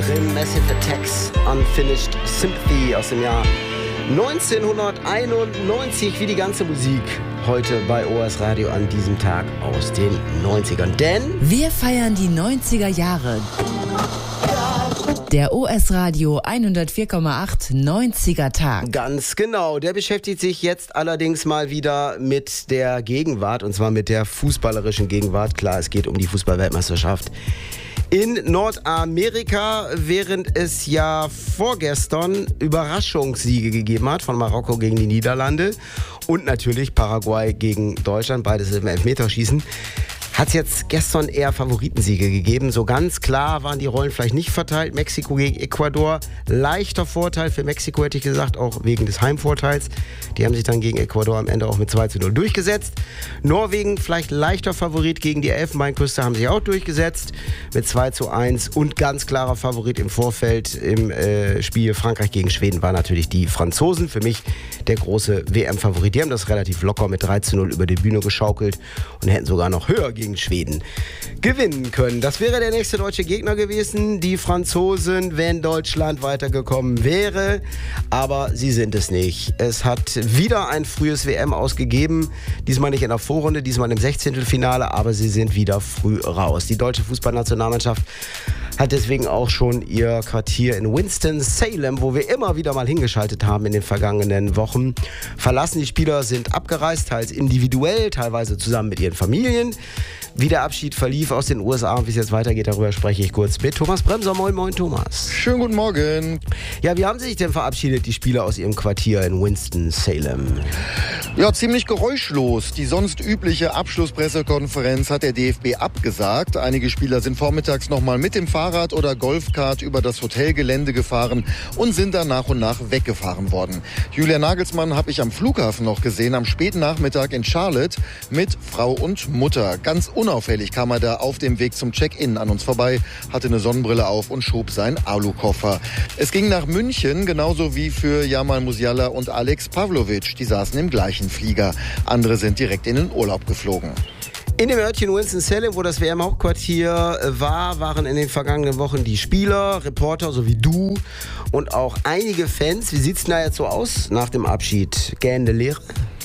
Film Massive Attacks Unfinished Sympathy aus dem Jahr 1991, wie die ganze Musik heute bei OS Radio an diesem Tag aus den 90ern. Denn wir feiern die 90er Jahre. Der OS Radio 104,8 90er Tag. Ganz genau, der beschäftigt sich jetzt allerdings mal wieder mit der Gegenwart, und zwar mit der fußballerischen Gegenwart. Klar, es geht um die Fußball-Weltmeisterschaft in Nordamerika, während es ja vorgestern Überraschungssiege gegeben hat von Marokko gegen die Niederlande und natürlich Paraguay gegen Deutschland, beides im Elfmeterschießen. Hat es jetzt gestern eher Favoritensiege gegeben. So ganz klar waren die Rollen vielleicht nicht verteilt. Mexiko gegen Ecuador, leichter Vorteil für Mexiko, hätte ich gesagt, auch wegen des Heimvorteils. Die haben sich dann gegen Ecuador am Ende auch mit 2:0 durchgesetzt. Norwegen vielleicht leichter Favorit gegen die Elfenbeinküste, haben sich auch durchgesetzt mit 2:1. Und ganz klarer Favorit im Vorfeld im Spiel Frankreich gegen Schweden war natürlich die Franzosen. Für mich der große WM-Favorit. Die haben das relativ locker mit 3:0 über die Bühne geschaukelt und hätten sogar noch höher gegen Schweden gewinnen können. Das wäre der nächste deutsche Gegner gewesen, die Franzosen, wenn Deutschland weitergekommen wäre. Aber sie sind es nicht. Es hat wieder ein frühes WM ausgegeben. Diesmal nicht in der Vorrunde, diesmal im 16. aber sie sind wieder früh raus. Die deutsche Fußballnationalmannschaft hat deswegen auch schon ihr Quartier in Winston-Salem, wo wir immer wieder mal hingeschaltet haben in den vergangenen Wochen, verlassen. Die Spieler sind abgereist, teils individuell, teilweise zusammen mit ihren Familien. Wie der Abschied verlief aus den USA und wie es jetzt weitergeht, darüber spreche ich kurz mit Thomas Bremser. Moin, moin, Thomas. Schönen guten Morgen. Ja, wie haben Sie sich denn verabschiedet, die Spieler aus ihrem Quartier in Winston-Salem? Ja, ziemlich geräuschlos. Die sonst übliche Abschlusspressekonferenz hat der DFB abgesagt. Einige Spieler sind vormittags nochmal mit dem Fahrrad oder Golfkart über das Hotelgelände gefahren und sind dann nach und nach weggefahren worden. Julian Nagelsmann habe ich am Flughafen noch gesehen, am späten Nachmittag in Charlotte mit Frau und Mutter. Ganz unauffällig kam er da auf dem Weg zum Check-in an uns vorbei, hatte eine Sonnenbrille auf und schob seinen Alukoffer. Es ging nach München, genauso wie für Jamal Musiala und Alex Pavlovic. Die saßen im gleichen Flieger. Andere sind direkt in den Urlaub geflogen. In dem Örtchen Winston-Salem, wo das WM-Hauptquartier war, waren in den vergangenen Wochen die Spieler, Reporter, so wie du und auch einige Fans. Wie sieht's denn da jetzt so aus nach dem Abschied? Gähnende Leere?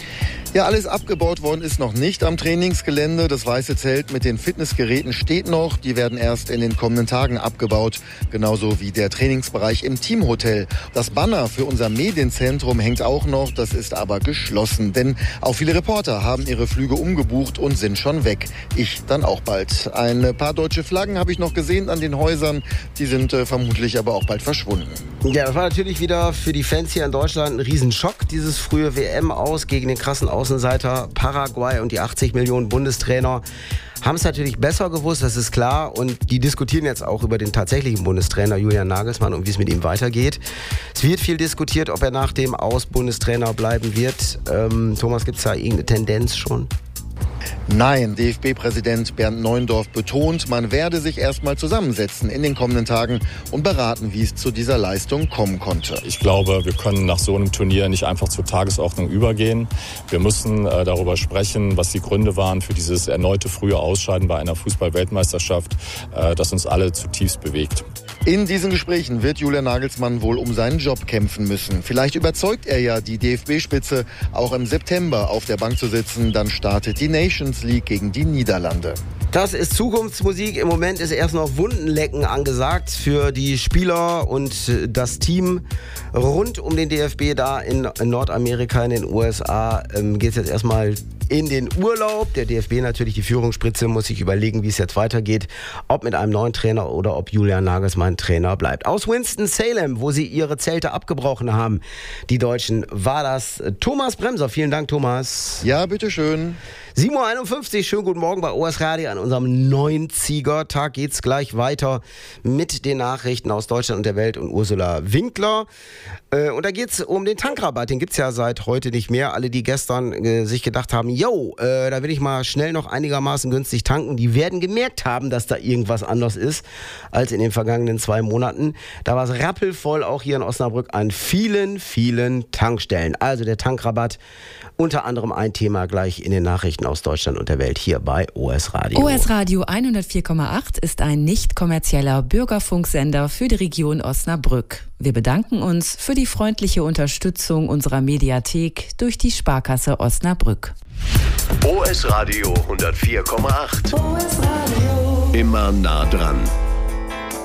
Ja, alles abgebaut worden ist noch nicht am Trainingsgelände. Das weiße Zelt mit den Fitnessgeräten steht noch. Die werden erst in den kommenden Tagen abgebaut. Genauso wie der Trainingsbereich im Teamhotel. Das Banner für unser Medienzentrum hängt auch noch. Das ist aber geschlossen. Denn auch viele Reporter haben ihre Flüge umgebucht und sind schon weg. Ich dann auch bald. Ein paar deutsche Flaggen habe ich noch gesehen an den Häusern. Die sind vermutlich aber auch bald verschwunden. Ja, das war natürlich wieder für die Fans hier in Deutschland ein Riesenschock. Dieses frühe WM-Aus gegen den krassen Außenseiter Paraguay und die 80 Millionen Bundestrainer haben es natürlich besser gewusst, das ist klar. Und die diskutieren jetzt auch über den tatsächlichen Bundestrainer Julian Nagelsmann und wie es mit ihm weitergeht. Es wird viel diskutiert, ob er nach dem Aus Bundestrainer bleiben wird. Thomas, gibt es da irgendeine Tendenz schon? Nein, DFB-Präsident Bernd Neuendorf betont, man werde sich erstmal zusammensetzen in den kommenden Tagen und beraten, wie es zu dieser Leistung kommen konnte. Ich glaube, wir können nach so einem Turnier nicht einfach zur Tagesordnung übergehen. Wir müssen darüber sprechen, was die Gründe waren für dieses erneute frühe Ausscheiden bei einer Fußball-Weltmeisterschaft, das uns alle zutiefst bewegt. In diesen Gesprächen wird Julian Nagelsmann wohl um seinen Job kämpfen müssen. Vielleicht überzeugt er ja die DFB-Spitze, auch im September auf der Bank zu sitzen. Dann startet die Nations League gegen die Niederlande. Das ist Zukunftsmusik. Im Moment ist erst noch Wundenlecken angesagt für die Spieler und das Team rund um den DFB da in Nordamerika, in den USA. Geht es jetzt erstmal in den Urlaub. Der DFB natürlich, die Führungsspitze, muss sich überlegen, wie es jetzt weitergeht. Ob mit einem neuen Trainer oder ob Julian Nagelsmann Trainer bleibt. Aus Winston-Salem, wo sie ihre Zelte abgebrochen haben, die Deutschen, war das Thomas Bremser. Vielen Dank, Thomas. Ja, bitteschön. 7:51 Uhr, schönen guten Morgen bei OS Radio. An unserem 90er-Tag geht's gleich weiter mit den Nachrichten aus Deutschland und der Welt und Ursula Winkler. Und da geht's um den Tankrabatt, den gibt's ja seit heute nicht mehr. Alle, die gestern sich gedacht haben, da will ich mal schnell noch einigermaßen günstig tanken, die werden gemerkt haben, dass da irgendwas anders ist als in den vergangenen 2 Monaten. Da war es rappelvoll, auch hier in Osnabrück, an vielen, vielen Tankstellen. Also der Tankrabatt, unter anderem ein Thema gleich in den Nachrichten aus Deutschland und der Welt hier bei OS Radio. OS Radio 104,8 ist ein nicht kommerzieller Bürgerfunksender für die Region Osnabrück. Wir bedanken uns für die freundliche Unterstützung unserer Mediathek durch die Sparkasse Osnabrück. OS Radio 104,8. Immer nah dran.